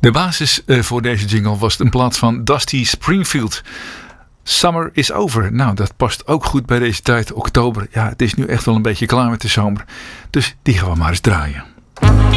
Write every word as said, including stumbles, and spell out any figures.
De basis uh, voor deze jingle was een plaat van Dusty Springfield. Summer is over. Nou, dat past ook goed bij deze tijd, oktober. Ja, het is nu echt wel een beetje klaar met de zomer. Dus die gaan we maar eens draaien.